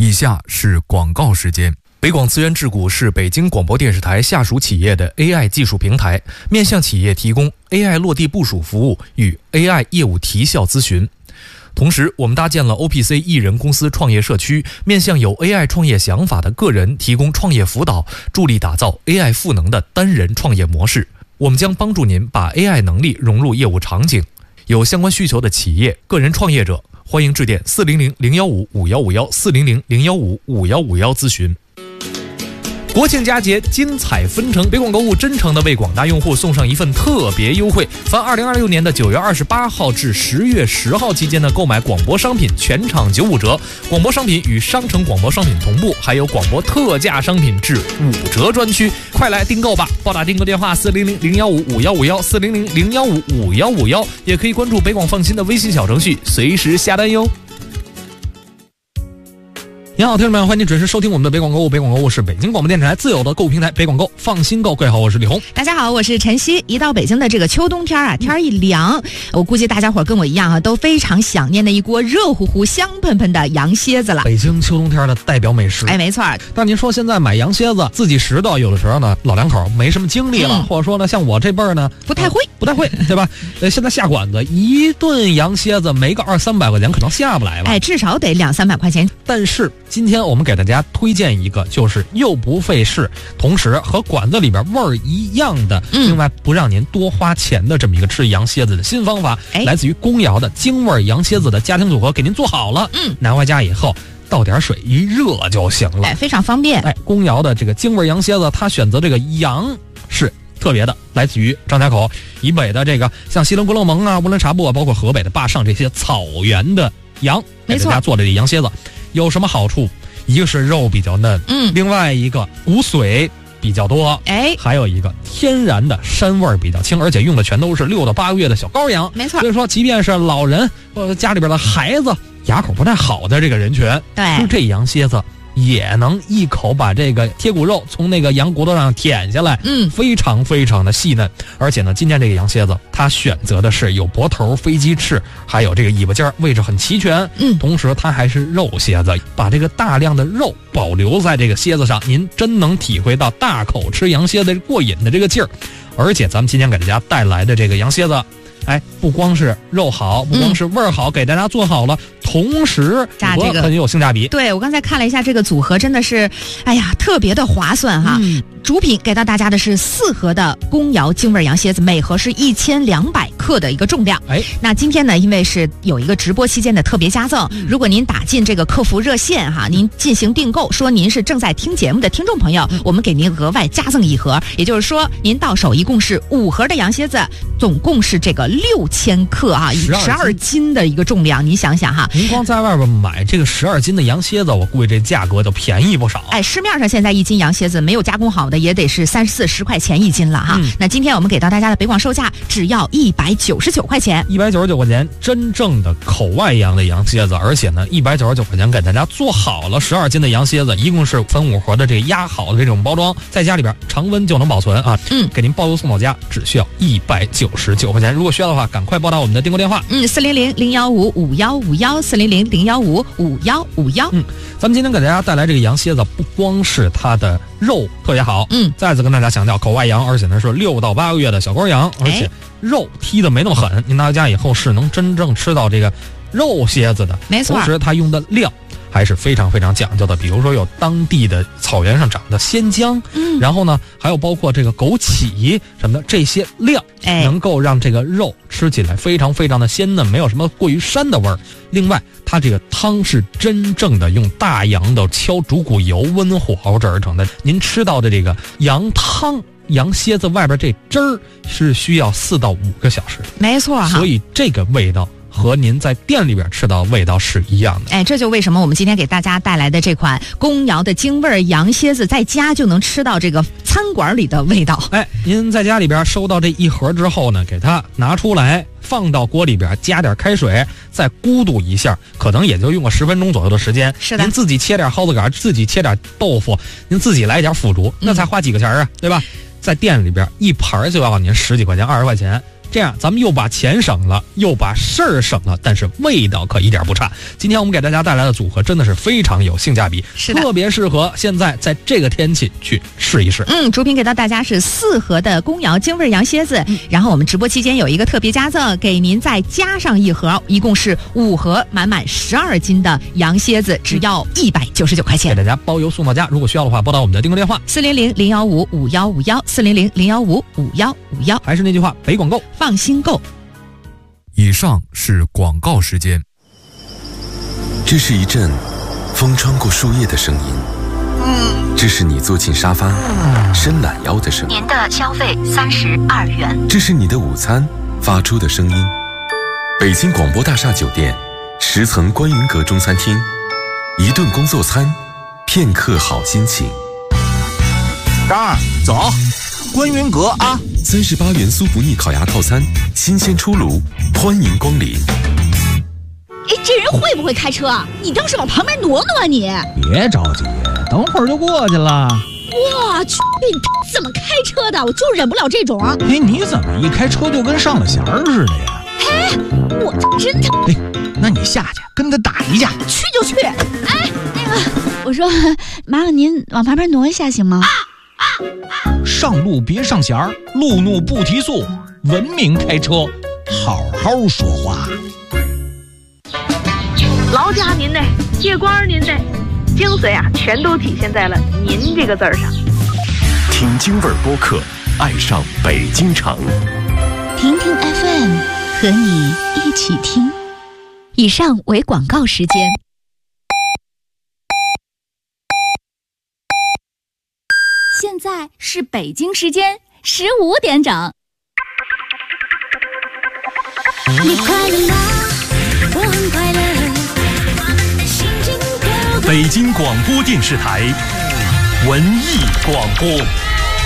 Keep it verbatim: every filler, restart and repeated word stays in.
以下是广告时间。北广资源智谷是北京广播电视台下属企业的 A I 技术平台，面向企业提供 A I 落地部署服务与 A I 业务提效咨询。同时，我们搭建了 O P C 艺人公司创业社区，面向有 A I 创业想法的个人提供创业辅导，助力打造 A I 赋能的单人创业模式。我们将帮助您把 A I 能力融入业务场景。有相关需求的企业、个人创业者，欢迎致电四零零零幺五五幺五幺四零零零幺五五幺五幺咨询。国庆佳节精彩纷呈，北广购物真诚地为广大用户送上一份特别优惠，凡二零二六年的九月二十八号至十月十号期间的购买广播商品全场九五折，广播商品与商城广播商品同步，还有广播特价商品至五折专区，快来订购吧！拨打订购电话四零零零幺五五幺五幺四零零零幺五五幺五幺，也可以关注北广放心的微信小程序，随时下单哟。您好，听众朋友，欢迎您准时收听我们的北广购物。北广购物是北京广播电视台自有的购物平台，北广购放心购。各位好，我是李红。 大家好，我是晨曦。一到北京的这个秋冬天啊，天一凉，我估计大家伙跟我一样啊，都非常想念的一锅热乎乎、香喷喷的羊蝎子了。 北京秋冬天的代表美食。 哎，没错。 但您说现在买羊蝎子自己拾到，有的时候呢，老两口没什么精力了，嗯、或者说呢，像我这辈儿呢， 不太会， 呃、不太会，对吧？呃，现在下馆子一顿羊蝎子没个二三百块钱，可能下不来吧？ 哎，至少得两三百块钱。 但是今天我们给大家推荐一个，就是又不费事，同时和馆子里边味儿一样的，嗯、另外不让您多花钱的这么一个吃羊蝎子的新方法，哎、来自于公窑的京味羊蝎子的家庭组合，给您做好了，嗯，拿回家以后倒点水一热就行了， 哎，非常方便。 哎，公窑的这个京味羊蝎子，它选择这个羊是特别的，来自于张家口以北的这个像锡林郭勒盟啊、乌兰察布啊，包括河北的坝上这些草原的羊， 没错， 给大家做的这羊蝎子有什么好处？一个是肉比较嫩，嗯，另外一个骨髓比较多，哎，还有一个天然的膻味比较轻，而且用的全都是六到八个月的小羔羊， 没错。 所以说，即便是老人或者家里边的孩子牙口不太好的这个人群， 对， 吃这羊蝎子也能一口把这个贴骨肉从那个羊骨头上舔下来，嗯，非常非常的细嫩。而且呢，今天这个羊蝎子它选择的是有脖头、飞机翅，还有这个尾巴尖，位置很齐全，嗯，同时它还是肉蝎子，把这个大量的肉保留在这个蝎子上，您真能体会到大口吃羊蝎子过瘾的这个劲儿。而且咱们今天给大家带来的这个羊蝎子，哎，不光是肉好，不光是味儿好，嗯、给大家做好了，同时加这个很有性价比。 对，我刚才看了一下这个组合，真的是，哎呀，特别的划算哈。嗯、主品给到大家的是四盒的公窑京味羊蝎子，每盒是一千两百克的一个重量。哎，那今天呢，因为是有一个直播期间的特别加赠，嗯、如果您打进这个客服热线哈，您进行订购，说您是正在听节目的听众朋友，嗯、我们给您额外加赠一盒，也就是说您到手一共是五盒的羊蝎子，总共是这个六千克啊，十二斤的一个重量，你想想哈。 您光在外边买这个十二斤的羊蝎子，我估计这价格就便宜不少。 哎，市面上现在一斤羊蝎子没有加工好的也得是三四十块钱一斤了哈。嗯、那今天我们给到大家的北广售价只要一百九十九块钱， 一百九十九块钱，真正的口外羊的羊蝎子，而且呢，一百九十九块钱给大家做好了十二斤的羊蝎子，一共是分五盒的这个压好的这种包装，在家里边常温就能保存啊。嗯，给您包邮送到家，只需要一百九十九块钱。如果需要的话，赶快拨打我们的订购电话， 嗯，四零零零幺五五幺五幺，四零零零幺五五幺五幺。 嗯，咱们今天给大家带来这个羊蝎子，不光是它的肉特别好，嗯，再次跟大家强调，口外羊，而且呢是六到八个月的小羔羊，而且肉踢的没那么狠，您拿回家以后是能真正吃到这个肉蝎子的， 没错。 同时它用的料还是非常非常讲究的，比如说有当地的草原上长的鲜姜，嗯，然后呢还有包括这个枸杞什么的，这些料能够让这个肉吃起来非常非常的鲜嫩，没有什么过于膻的味儿。另外它这个汤是真正的用大羊的敲煮骨油温火熬制而成的，您吃到的这个羊汤羊蝎子外边这汁儿是需要四到五个小时， 没错哈， 所以这个味道和您在店里边吃到的味道是一样的。 哎，这就为什么我们今天给大家带来的这款公窑的京味羊蝎子，在家就能吃到这个餐馆里的味道。 哎，您在家里边收到这一盒之后呢，给它拿出来放到锅里边，加点开水，再咕嘟一下，可能也就用个十分钟左右的时间。 是的， 您自己切点蒿子杆，自己切点豆腐，您自己来点腐竹，那才花几个钱啊，嗯、对吧？在店里边一盘就要您十几块钱、二十块钱。 这样咱们又把钱省了，又把事儿省了，但是味道可一点不差。今天我们给大家带来的组合真的是非常有性价比， 是的， 特别适合现在在这个天气去试一试。 嗯，主品给到大家是四盒的宫窑京味羊蝎子、嗯、然后我们直播期间有一个特别加赠，给您再加上一盒，一共是五盒，满满十二斤的羊蝎子，只要一百九十九块钱， 给大家包邮送到家。如果需要的话，拨打我们的订购电话四零零零幺五五幺五幺四零零零幺五五幺五幺。 还是那句话，北广购， 放心购。 以上是广告时间。 这是一阵风穿过树叶的声音，这是你坐进沙发伸懒腰的声音。 您的消费三十二元。 这是你的午餐发出的声音。北京广播大厦酒店十层观云阁中餐厅，一顿工作餐，片刻好心情。 张二，走，观云阁啊！ 三十八元酥不腻烤鸭套餐，新鲜出炉，欢迎光临。 哎，这人会不会开车啊？你倒是往旁边挪挪啊你！ 别着急，等会儿就过去了。 我去，你怎么开车的？我就忍不了这种。 哎，你怎么一开车就跟上了弦儿似的呀？ 哎，我真的。 哎，那你下去跟他打一架。 去就去。哎，那个，我说，麻烦您往旁边挪一下行吗？ 上路别上弦儿，路怒不提速，文明开车，好好说话。 劳驾您的，借光您的，精髓啊，全都体现在了“您”这个字儿上。 听京味儿播客，爱上北京城。 听听 F M， 和你一起听。以上为广告时间。 现在是北京时间十五点整。 你快乐吗？我很快乐。 北京广播电视台文艺广播。